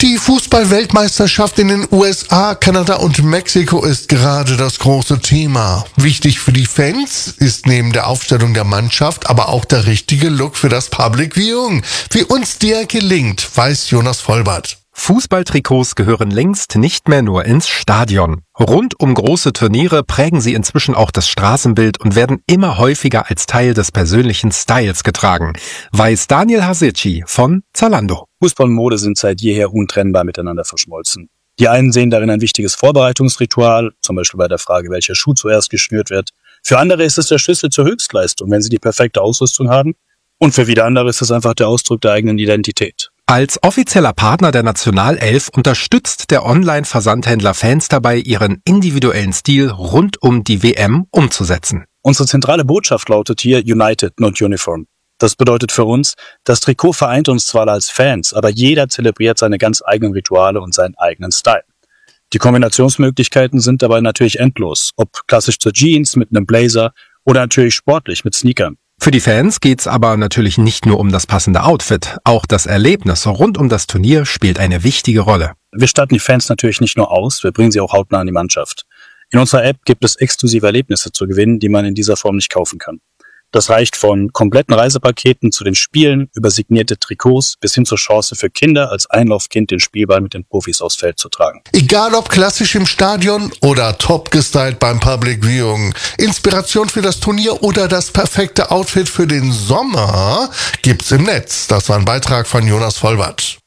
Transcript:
Die Fußball-Weltmeisterschaft in den USA, Kanada und Mexiko ist gerade das große Thema. Wichtig für die Fans ist neben der Aufstellung der Mannschaft aber auch der richtige Look für das Public Viewing. Wie uns der gelingt, weiß Jonas Vollbart. Fußballtrikots gehören längst nicht mehr nur ins Stadion. Rund um große Turniere prägen sie inzwischen auch das Straßenbild und werden immer häufiger als Teil des persönlichen Styles getragen, weiß Daniel Hasicci von Zalando. Fußball und Mode sind seit jeher untrennbar miteinander verschmolzen. Die einen sehen darin ein wichtiges Vorbereitungsritual, zum Beispiel bei der Frage, welcher Schuh zuerst geschnürt wird. Für andere ist es der Schlüssel zur Höchstleistung, wenn sie die perfekte Ausrüstung haben. Und für wieder andere ist es einfach der Ausdruck der eigenen Identität. Als offizieller Partner der Nationalelf unterstützt der Online-Versandhändler Fans dabei, ihren individuellen Stil rund um die WM umzusetzen. Unsere zentrale Botschaft lautet hier United, not Uniform. Das bedeutet für uns, das Trikot vereint uns zwar als Fans, aber jeder zelebriert seine ganz eigenen Rituale und seinen eigenen Style. Die Kombinationsmöglichkeiten sind dabei natürlich endlos, ob klassisch zur Jeans mit einem Blazer oder natürlich sportlich mit Sneakern. Für die Fans geht's aber natürlich nicht nur um das passende Outfit. Auch das Erlebnis rund um das Turnier spielt eine wichtige Rolle. Wir statten die Fans natürlich nicht nur aus, wir bringen sie auch hautnah an die Mannschaft. In unserer App gibt es exklusive Erlebnisse zu gewinnen, die man in dieser Form nicht kaufen kann. Das reicht von kompletten Reisepaketen zu den Spielen über signierte Trikots bis hin zur Chance für Kinder als Einlaufkind den Spielball mit den Profis aufs Feld zu tragen. Egal ob klassisch im Stadion oder top gestylt beim Public Viewing, Inspiration für das Turnier oder das perfekte Outfit für den Sommer gibt's im Netz. Das war ein Beitrag von Jonas Vollbart.